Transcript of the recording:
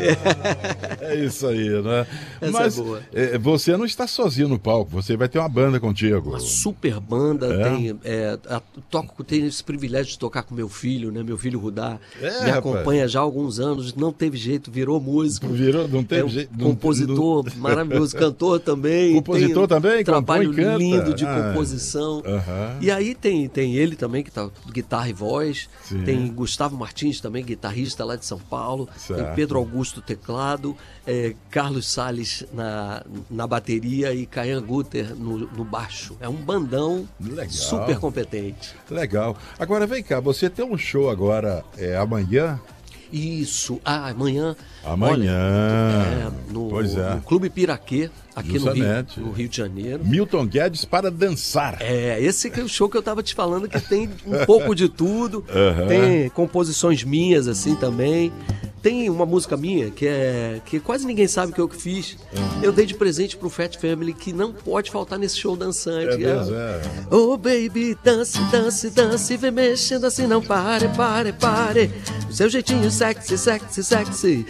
É isso aí, né? Essa Mas é boa. Você não está sozinho no palco, você vai ter uma banda contigo. Uma super banda, tenho esse privilégio de tocar com meu filho, né? Meu filho Rudá me acompanha já há alguns anos, não teve jeito, virou músico. Não teve jeito. Compositor maravilhoso, cantor também. Compositor também? Trabalho Compõe, canta. lindo de composição. E aí tem ele também, que tá guitarra e voz. Sim. Tem Gustavo Martins também, guitarrista lá de São Paulo. Certo. Tem Pedro Augusto teclado, Carlos Salles na bateria e Caian Guter no baixo. É um bandão super competente. Legal. Agora vem cá, você tem um show agora amanhã? Isso. Amanhã. Amanhã. No Clube Piraquê, aqui no Rio de Janeiro. Milton Guedes para dançar. Esse que é o show que eu tava te falando, que tem um pouco de tudo. Tem composições minhas assim também. Tem uma música minha que quase ninguém sabe que eu que fiz. Eu dei de presente pro Fat Family, que não pode faltar nesse show dançante. Oh baby, dance, dance, dance, vem mexendo assim, não pare, pare, pare. O seu jeitinho sexy, sexy, sexy.